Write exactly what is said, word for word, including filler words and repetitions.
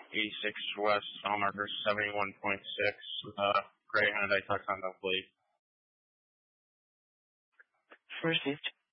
eighty-six West, mile marker seventy-one point six with a Greyhound I tucked on the fleet. Received.